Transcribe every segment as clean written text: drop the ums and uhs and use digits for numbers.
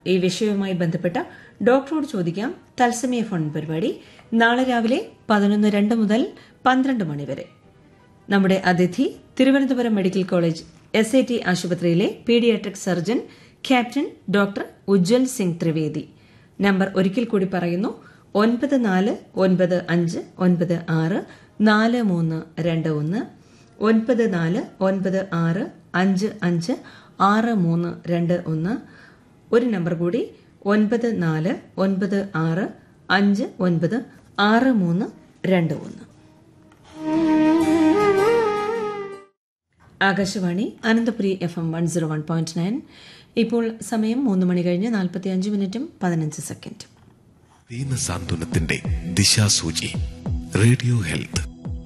ഈ വിഷയവുമായി ബന്ധപ്പെട്ട ഡോക്ടറോട് ചോദിക്കാം തത്സമയ ഫോൺ പരിപാടി നാളെ രാവിലെ 11:02 മുതൽ 12 മണിവരെ. നമ്മുടെ അതിഥി തിരുവനന്തപുരം മെഡിക്കൽ കോളേജ് SAT ആശുപത്രിയിലെ paediatric surgeon captain doctor Ujjwal Singh Trivedi. Number ഒരിക്കൽ കൂടി പറയുന്നു: 9495964321 9496556321. ഒരു നമ്പർ കൂടി 9496596321. ആകാശവാണി അനന്തപുരി FM 101.9. ഇപ്പോൾ സമയം 3 മണി കഴിഞ്ഞ് 45 മിനിറ്റും 15 സെക്കൻഡും. ദീനസാന്ത്വനത്തിന്റെ ദിശാസൂചി റേഡിയോ ഹെൽത്ത്.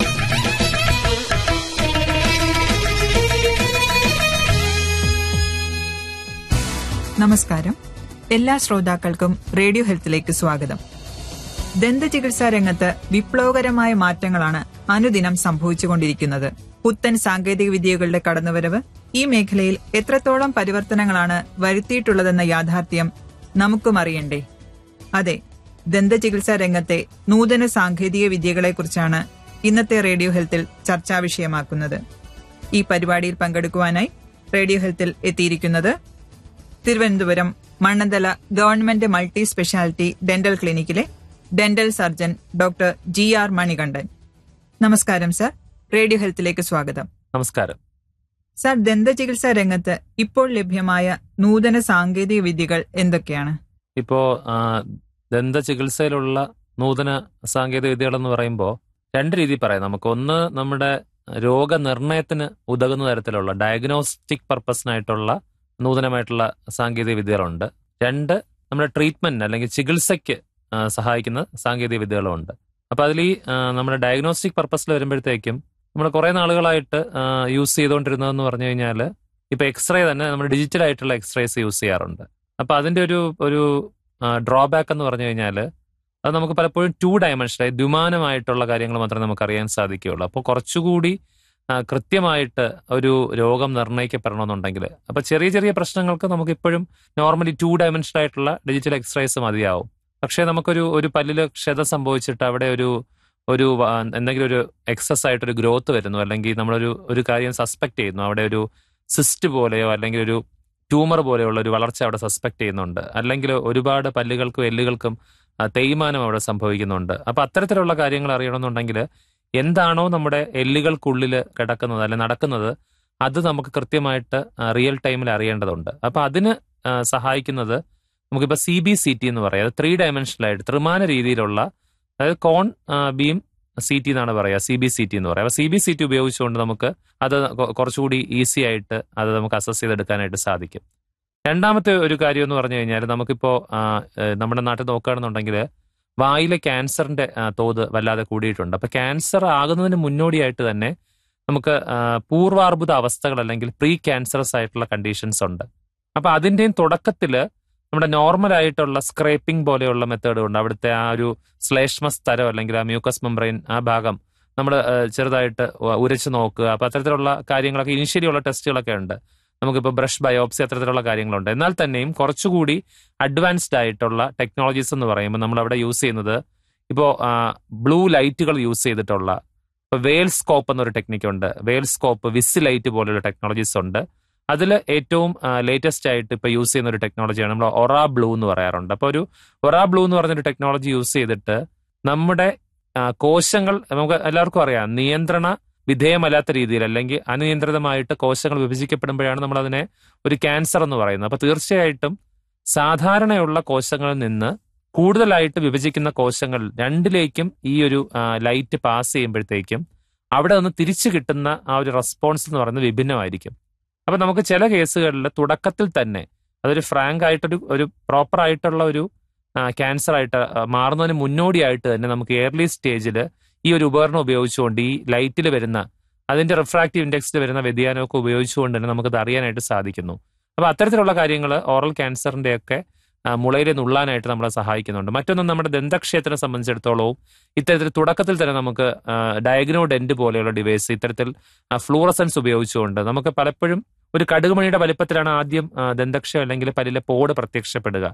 നമസ്കാരം. എല്ലാ ശ്രോതാക്കൾക്കും റേഡിയോ ഹെൽത്തിലേക്ക് സ്വാഗതം. ദന്തചികിത്സാ രംഗത്ത് വിപ്ലവകരമായ മാറ്റങ്ങളാണ് അനുദിനം സംഭവിച്ചുകൊണ്ടിരിക്കുന്നത്. പുത്തൻ സാങ്കേതിക വിദ്യകളുടെ കടന്നുവരവ് ഈ മേഖലയിൽ എത്രത്തോളം പരിവർത്തനങ്ങളാണ് വരുത്തിയിട്ടുള്ളതെന്ന യാഥാർത്ഥ്യം നമുക്കും അറിയണ്ടേ? അതെ, ദന്തചികിത്സാ രംഗത്തെ നൂതന സാങ്കേതിക വിദ്യകളെക്കുറിച്ചാണ് ഇന്നത്തെ റേഡിയോ ഹെൽത്തിൽ ചർച്ചാ വിഷയമാക്കുന്നത്. ഈ പരിപാടിയിൽ പങ്കെടുക്കുവാനായി റേഡിയോ ഹെൽത്തിൽ എത്തിയിരിക്കുന്നത് Thiruvananthapuram Mannanthala government multi speciality dental ക്ലിനിക്കിലെ dental surgeon doctor GR Manikandan. നമസ്കാരം സർ, റേഡിയോ ഹെൽത്തിലേക്ക് സ്വാഗതം. നമസ്കാരം സർ. ദന്തചികിത്സാ രംഗത്ത് ഇപ്പോൾ ലഭ്യമായ നൂതന സാങ്കേതിക വിദ്യകൾ എന്തൊക്കെയാണ്? ഇപ്പോ ദന്തചികിത്സയിലുള്ള നൂതന സാങ്കേതിക വിദ്യകളെന്ന് പറയുമ്പോൾ രണ്ട് രീതി പറയാം നമുക്ക്. ഒന്ന്, നമ്മുടെ രോഗനിർണയത്തിന് ഉതകുന്ന തരത്തിലുള്ള ഡയഗ്നോസ്റ്റിക് പർപ്പസിനായിട്ടുള്ള നൂതനമായിട്ടുള്ള സാങ്കേതിക വിദ്യകളുണ്ട്. രണ്ട്, നമ്മുടെ ട്രീറ്റ്മെന്റ് അല്ലെങ്കിൽ ചികിത്സയ്ക്ക് സഹായിക്കുന്ന സാങ്കേതിക വിദ്യകളുമുണ്ട്. അപ്പൊ അതിൽ ഈ നമ്മുടെ ഡയഗ്നോസ്റ്റിക് പർപ്പസിൽ വരുമ്പോഴത്തേക്കും നമ്മൾ കുറെ നാളുകളായിട്ട് യൂസ് ചെയ്തുകൊണ്ടിരുന്നതെന്ന് പറഞ്ഞു കഴിഞ്ഞാൽ ഇപ്പൊ എക്സ്റേ തന്നെ നമ്മൾ ഡിജിറ്റൽ ആയിട്ടുള്ള എക്സ്റേസ് യൂസ് ചെയ്യാറുണ്ട്. അപ്പൊ അതിന്റെ ഒരു ഡ്രോബാക്ക് എന്ന് പറഞ്ഞു കഴിഞ്ഞാൽ അത് നമുക്ക് പലപ്പോഴും 2 ഡയമെൻഷനായി ദ്വിമാനമായിട്ടുള്ള കാര്യങ്ങൾ മാത്രമേ നമുക്ക് അറിയാൻ സാധിക്കുകയുള്ളൂ. അപ്പോൾ കുറച്ചുകൂടി കൃത്യമായിട്ട് ഒരു രോഗം നിർണ്ണയിക്കപ്പെടണമെന്നുണ്ടെങ്കിൽ അപ്പൊ ചെറിയ ചെറിയ പ്രശ്നങ്ങൾക്ക് നമുക്ക് ഇപ്പോഴും നോർമലി 2 ഡയമെൻഷനായിട്ടുള്ള ഡിജിറ്റൽ എക്സ്റേസ് മതിയാവും. പക്ഷേ നമുക്കൊരു പല്ലിൽ ക്ഷതം സംഭവിച്ചിട്ട് അവിടെ ഒരു എന്തെങ്കിലും ഒരു എക്സസ് ആയിട്ടൊരു ഗ്രോത്ത് വരുന്നു, അല്ലെങ്കിൽ നമ്മളൊരു കാര്യം സസ്പെക്ട് ചെയ്യുന്നു, അവിടെ ഒരു സിസ്റ്റ് പോലെയോ അല്ലെങ്കിൽ ഒരു ട്യൂമർ പോലെയുള്ള ഒരു വളർച്ച അവിടെ സസ്പെക്ട് ചെയ്യുന്നുണ്ട്, അല്ലെങ്കിൽ ഒരുപാട് പല്ലുകൾക്കും എല്ലുകൾക്കും തേയ്മാനം അവിടെ സംഭവിക്കുന്നുണ്ട്. അപ്പൊ അത്തരത്തിലുള്ള കാര്യങ്ങൾ അറിയണമെന്നുണ്ടെങ്കിൽ എന്താണോ നമ്മുടെ എല്ലുകൾക്കുള്ളിൽ കിടക്കുന്നത് അല്ലെ നടക്കുന്നത് അത് നമുക്ക് കൃത്യമായിട്ട് റിയൽ ടൈമിൽ അറിയേണ്ടതുണ്ട്. അപ്പൊ അതിന് സഹായിക്കുന്നത് നമുക്കിപ്പോൾ CBCT എന്ന് പറയാം. 3 ഡയമെൻഷനിലായിട്ട് ത്രിമാന രീതിയിലുള്ള, അതായത് കോൺ ബീം CT എന്നാണ് പറയുക, CBCT എന്ന് പറയാം. അപ്പൊ CBCT ഉപയോഗിച്ചുകൊണ്ട് നമുക്ക് അത് കുറച്ചുകൂടി ഈസി ആയിട്ട് അത് നമുക്ക് അസസ് ചെയ്തെടുക്കാനായിട്ട് സാധിക്കും. രണ്ടാമത്തെ ഒരു കാര്യം എന്ന് പറഞ്ഞു കഴിഞ്ഞാൽ നമുക്കിപ്പോ നമ്മുടെ നാട്ടിൽ നോക്കുകയാണെന്നുണ്ടെങ്കിൽ വായിലെ ക്യാൻസറിന്റെ തോത് വല്ലാതെ കൂടിയിട്ടുണ്ട്. അപ്പൊ ക്യാൻസർ ആകുന്നതിന് മുന്നോടിയായിട്ട് തന്നെ നമുക്ക് പൂർവാർബുദ അവസ്ഥകൾ അല്ലെങ്കിൽ പ്രീ ക്യാൻസറസ് ആയിട്ടുള്ള കണ്ടീഷൻസ് ഉണ്ട്. അപ്പൊ അതിന്റെയും തുടക്കത്തില് നമ്മുടെ നോർമൽ ആയിട്ടുള്ള സ്ക്രേപ്പിംഗ് പോലെയുള്ള മെത്തേഡ് ഉണ്ട്. അവിടുത്തെ ആ ഒരു ശ്ലേഷ്മ സ്ഥലം അല്ലെങ്കിൽ ആ മ്യൂക്കസ് മെംബ്രെയിൻ ആ ഭാഗം നമ്മൾ ചെറുതായിട്ട് ഉരച്ചു നോക്കുക. അപ്പൊ അത്തരത്തിലുള്ള കാര്യങ്ങളൊക്കെ ഇനിഷ്യലി ഉള്ള ടെസ്റ്റുകളൊക്കെ ഉണ്ട്. നമുക്കിപ്പോൾ ബ്രഷ് ബയോപ്സി അത്തരത്തിലുള്ള കാര്യങ്ങളുണ്ട്. എന്നാൽ തന്നെയും കുറച്ചുകൂടി അഡ്വാൻസ്ഡ് ആയിട്ടുള്ള ടെക്നോളജീസ് എന്ന് പറയുമ്പോൾ നമ്മൾ അവിടെ യൂസ് ചെയ്യുന്നത് ഇപ്പോൾ ബ്ലൂ ലൈറ്റുകൾ യൂസ് ചെയ്തിട്ടുള്ള ഇപ്പോൾ വെയിൽ സ്കോപ്പ് എന്നൊരു ടെക്നിക്കുണ്ട്. വെയിൽ സ്കോപ്പ്, വിസ് ലൈറ്റ് പോലെയുള്ള ടെക്നോളജീസ് ഉണ്ട്. അതിൽ ഏറ്റവും ലേറ്റസ്റ്റ് ആയിട്ട് ഇപ്പോൾ യൂസ് ചെയ്യുന്ന ഒരു ടെക്നോളജിയാണ് നമ്മൾ ഒറാ ബ്ലൂ എന്ന് പറയാറുണ്ട്. അപ്പോൾ ഒരു ഒറാ ബ്ലൂ എന്ന് പറഞ്ഞൊരു ടെക്നോളജി യൂസ് ചെയ്തിട്ട് നമ്മുടെ കോശങ്ങൾ, നമുക്ക് എല്ലാവർക്കും അറിയാം, നിയന്ത്രണ വിധേയമല്ലാത്ത രീതിയിൽ അല്ലെങ്കിൽ അനിയന്ത്രിതമായിട്ട് കോശങ്ങൾ വിഭജിക്കപ്പെടുമ്പോഴാണ് നമ്മൾ അതിനെ ഒരു ക്യാൻസർ എന്ന് പറയുന്നത്. അപ്പൊ തീർച്ചയായിട്ടും സാധാരണയുള്ള കോശങ്ങളിൽ നിന്ന് കൂടുതലായിട്ട് വിഭജിക്കുന്ന കോശങ്ങൾ രണ്ടിലേക്കും ഈ ഒരു ലൈറ്റ് പാസ് ചെയ്യുമ്പോഴത്തേക്കും അവിടെ നിന്ന് തിരിച്ചു കിട്ടുന്ന ആ ഒരു റെസ്പോൺസ് എന്ന് പറയുന്നത് വിഭിന്നമായിരിക്കും. അപ്പൊ നമുക്ക് ചില കേസുകളിൽ തുടക്കത്തിൽ തന്നെ അതൊരു ഫ്രാങ്ക് ആയിട്ടൊരു പ്രോപ്പർ ആയിട്ടുള്ള ഒരു ക്യാൻസർ ആയിട്ട് മാറുന്നതിന് മുന്നോടിയായിട്ട് തന്നെ നമുക്ക് ഏർലി സ്റ്റേജിൽ ഈ ഒരു ഉപകരണം ഉപയോഗിച്ചുകൊണ്ട് ഈ ലൈറ്റിൽ വരുന്ന അതിന്റെ റിഫ്രാക്റ്റീവ് ഇൻഡെക്സിൽ വരുന്ന വ്യതിയാനമൊക്കെ ഉപയോഗിച്ചുകൊണ്ട് തന്നെ നമുക്കത് അറിയാനായിട്ട് സാധിക്കുന്നു. അപ്പൊ അത്തരത്തിലുള്ള കാര്യങ്ങൾ ഓറൽ ക്യാൻസറിന്റെ ഒക്കെ മുളയിലെ നുള്ളാനായിട്ട് നമ്മളെ സഹായിക്കുന്നുണ്ട്. മറ്റൊന്ന്, നമ്മുടെ ദന്തക്ഷേത്രത്തെ സംബന്ധിച്ചിടത്തോളവും ഇത്തരത്തിൽ തുടക്കത്തിൽ തന്നെ നമുക്ക് ഡയഗ്നോ ഡെന്റ് പോലെയുള്ള ഡിവൈസ് ഇത്തരത്തിൽ ഫ്ലൂറസൻസ് ഉപയോഗിച്ചുകൊണ്ട് നമുക്ക് പലപ്പോഴും ഒരു കടുകുമണിയുടെ വലിപ്പത്തിലാണ് ആദ്യം ദന്തക്ഷയം അല്ലെങ്കിൽ പല്ലിലെ പോട് പ്രത്യക്ഷപ്പെടുക.